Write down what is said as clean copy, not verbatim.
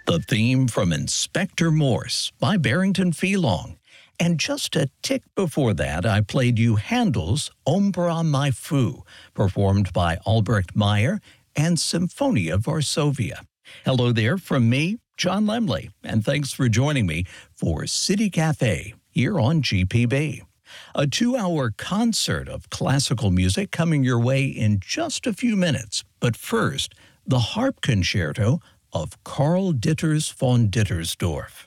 The theme from Inspector Morse by Barrington Phelan. And just a tick before that, I played you Handel's Ombra Mai Fu, performed by Albrecht Meyer and Symphonia Varsovia. Hello there from me, John Lemley, and thanks for joining me for City Cafe here on GPB. A 2-hour concert of classical music coming your way in just a few minutes. But first, the harp concerto of Karl Ditters von Dittersdorf.